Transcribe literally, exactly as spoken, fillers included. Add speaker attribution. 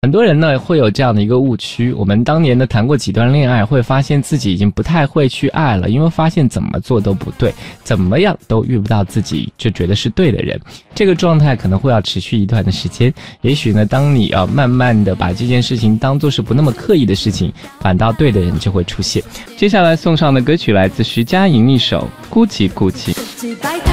Speaker 1: 很多人呢会有这样的一个误区，我们当年呢谈过几段恋爱，会发现自己已经不太会去爱了，因为发现怎么做都不对，怎么样都遇不到自己就觉得是对的人。这个状态可能会要持续一段的时间，也许呢当你啊慢慢的把这件事情当作是不那么刻意的事情，反倒对的人就会出现。接下来送上的歌曲来自徐佳莹一首《孤寂孤寂》。